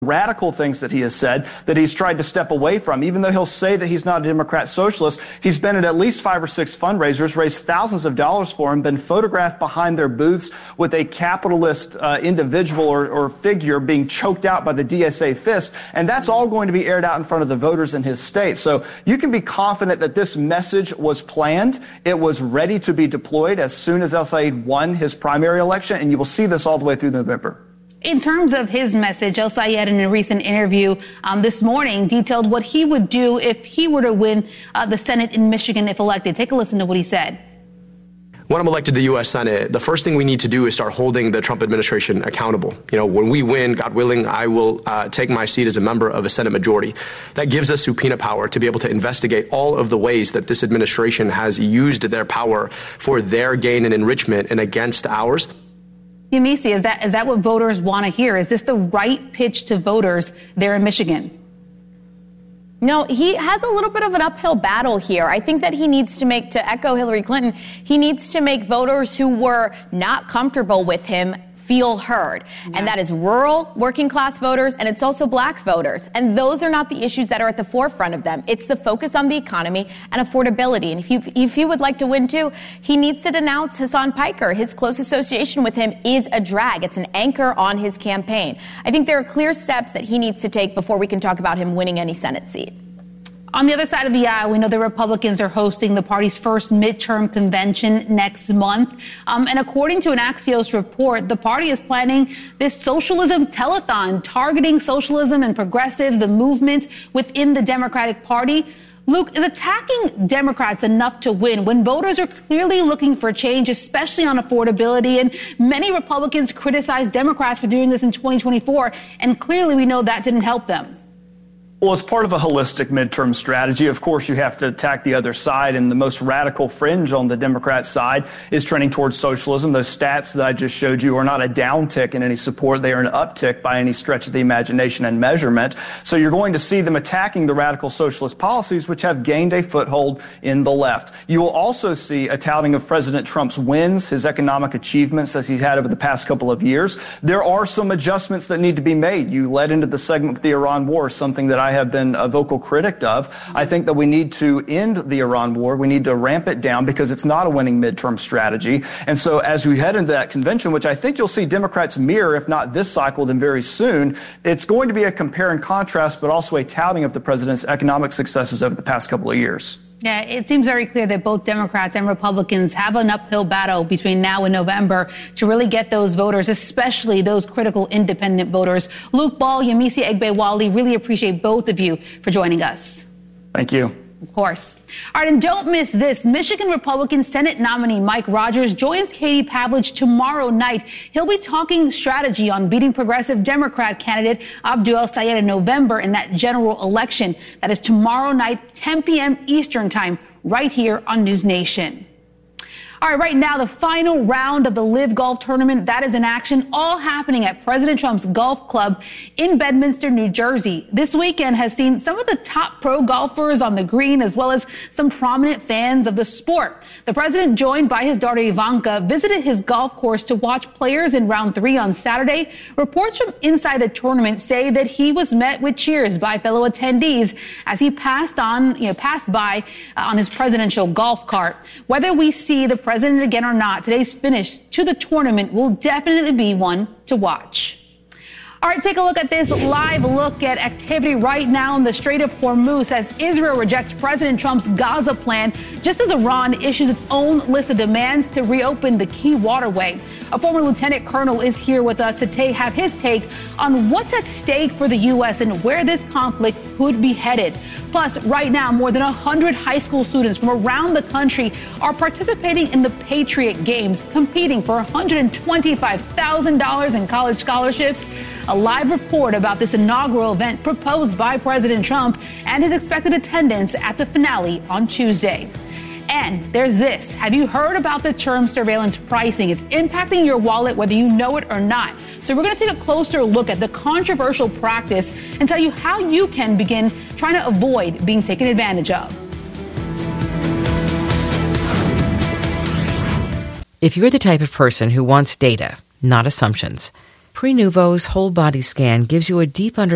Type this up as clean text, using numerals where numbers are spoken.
radical things that he has said that he's tried to step away from. Even though he'll say that he's not a Democrat socialist, he's been at least 5 or 6 fundraisers, raised thousands of dollars for him, been photographed behind their booths with a capitalist individual or figure being choked out by the DSA fist. And that's all going to be aired out in front of the voters in his state. So you can be confident that this message was planned. It was ready to be deployed as soon as El-Sayed won his primary election, and you will see this all the way through November. In terms of his message, El-Sayed in a recent interview this morning detailed what he would do if he were to win the Senate in Michigan if elected. Take a listen to what he said. When I'm elected to the U.S. Senate, the first thing we need to do is start holding the Trump administration accountable. You know, when we win, God willing, I will take my seat as a member of a Senate majority. That gives us subpoena power to be able to investigate all of the ways that this administration has used their power for their gain and enrichment and against ours. Yemisi, is that what voters want to hear? Is this the right pitch to voters there in Michigan? No, he has a little bit of an uphill battle here. I think that he needs to to echo Hillary Clinton, he needs to make voters who were not comfortable with him feel heard. Yeah. And that is rural, working class voters, and it's also black voters. And those are not the issues that are at the forefront of them. It's the focus on the economy and affordability. And if he would like to win too, he needs to denounce Hassan Piker. His close association with him is a drag. It's an anchor on his campaign. I think there are clear steps that he needs to take before we can talk about him winning any Senate seat. On the other side of the aisle, we know the Republicans are hosting the party's first midterm convention next month. And according to an Axios report, the party is planning this socialism telethon targeting socialism and progressives, the movement within the Democratic Party. Luke, is attacking Democrats enough to win when voters are clearly looking for change, especially on affordability? And many Republicans criticize Democrats for doing this in 2024. And clearly we know that didn't help them. Well, as part of a holistic midterm strategy, of course, you have to attack the other side, and the most radical fringe on the Democrat side is trending towards socialism. Those stats that I just showed you are not a downtick in any support. They are an uptick by any stretch of the imagination and measurement. So you're going to see them attacking the radical socialist policies, which have gained a foothold in the left. You will also see a touting of President Trump's wins, his economic achievements as he's had over the past couple of years. There are some adjustments that need to be made. You led into the segment with the Iran war, something that I have been a vocal critic of. I think that we need to end the Iran war. We need to ramp it down because it's not a winning midterm strategy. And so as we head into that convention, which I think you'll see Democrats mirror, if not this cycle, then very soon, it's going to be a compare and contrast, but also a touting of the president's economic successes over the past couple of years. Yeah, it seems very clear that both Democrats and Republicans have an uphill battle between now and November to really get those voters, especially those critical independent voters. Luke Ball, Yemisi Egbewali, really appreciate both of you for joining us. Thank you. Of course. All right, and don't miss this. Michigan Republican Senate nominee Mike Rogers joins Katie Pavlich tomorrow night. He'll be talking strategy on beating progressive Democrat candidate Abdul El-Sayed in November in that general election. That is tomorrow night, 10 p.m. Eastern time, right here on News Nation. All right, right now, the final round of the LIV Golf Tournament, that is in action, all happening at President Trump's Golf Club in Bedminster, New Jersey. This weekend has seen some of the top pro golfers on the green, as well as some prominent fans of the sport. The president, joined by his daughter Ivanka, visited his golf course to watch players in round 3 on Saturday. Reports from inside the tournament say that he was met with cheers by fellow attendees as he passed by on his presidential golf cart. Whether we see the president again or not, today's finish to the tournament will definitely be one to watch. All right, take a look at this live look at activity right now in the Strait of Hormuz as Israel rejects President Trump's Gaza plan, just as Iran issues its own list of demands to reopen the key waterway. A former lieutenant colonel is here with us to have his take on what's at stake for the U.S. and where this conflict could be headed. Plus, right now, more than 100 high school students from around the country are participating in the Patriot Games, competing for $125,000 in college scholarships. A live report about this inaugural event proposed by President Trump and his expected attendance at the finale on Tuesday. And there's this. Have you heard about the term surveillance pricing? It's impacting your wallet whether you know it or not. So we're going to take a closer look at the controversial practice and tell you how you can begin trying to avoid being taken advantage of. If you're the type of person who wants data, not assumptions, Prenuvo's whole body scan gives you a deep understanding